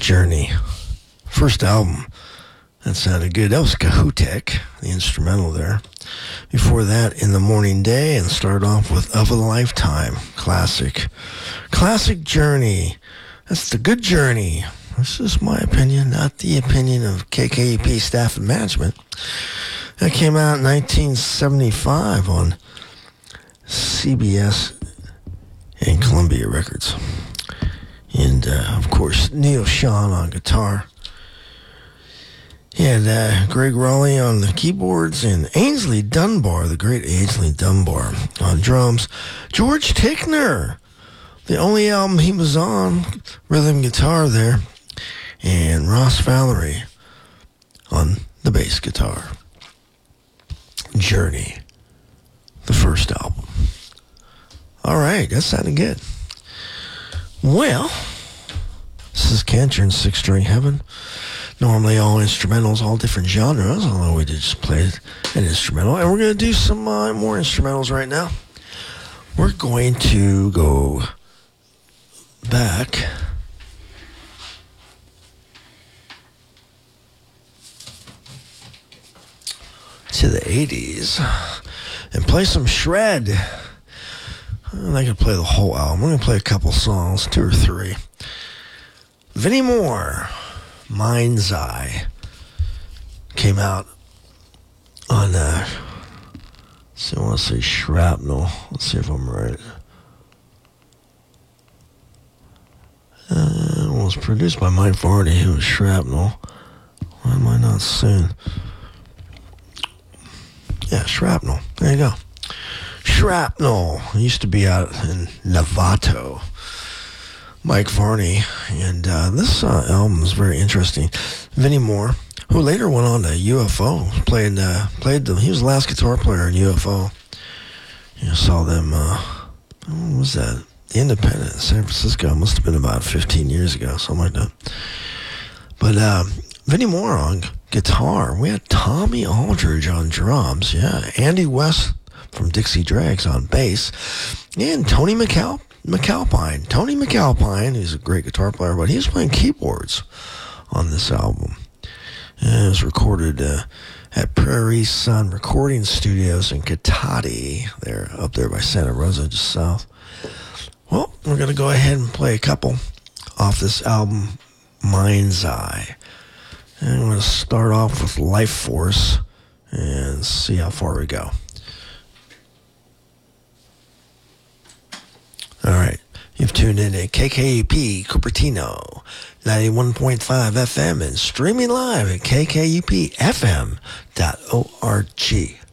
Journey. First album. That sounded good. That was Cahutek, the instrumental there. Before that, In the Morning Day, and started off with Of a Lifetime. Classic. Classic Journey. That's the good journey. This is my opinion, not the opinion of KKUP staff and management. That came out in 1975 on CBS and Columbia Records. And, of course, Neil Sean on guitar. And Greg Raleigh on the keyboards, and Ainsley Dunbar, the great Ainsley Dunbar, on drums. George Tickner, the only album he was on, rhythm guitar there. And Ross Valerie on the bass guitar. Journey, the first album. All right, that sounded good. Well, this is Cantor in Six String Heaven. Normally all instrumentals, all different genres, although we did just play an instrumental. And we're going to do some more instrumentals right now. We're going to go back to the 80s and play some shred. I'm not going to play the whole album. We're going to play a couple songs, 2 or 3. Vinnie Moore, Mind's Eye, came out on, so I want to say Shrapnel. Let's see if I'm right. It was produced by Mike Varney, who was Shrapnel. Why am I not seeing? Yeah, Shrapnel. There you go. Shrapnel used to be out in Novato. Mike Varney, and this album is very interesting. Vinnie Moore, who later went on to UFO, played them. He was the last guitar player in UFO. You saw them. What was that? The Independent in San Francisco. Must have been about 15 years ago, something like that. But Vinnie Moore on guitar. We had Tommy Aldridge on drums. Yeah, Andy West from Dixie Dregs on bass, and Tony McAlpine. Tony McAlpine, he's a great guitar player, but he was playing keyboards on this album. And it was recorded at Prairie Sun Recording Studios in Cotati. They're up there by Santa Rosa, just south. Well, we're going to go ahead and play a couple off this album, Mind's Eye. And I'm going to start off with Life Force and see how far we go. All right, you've tuned in to KKUP Cupertino, 91.5 FM, and streaming live at kkupfm.org.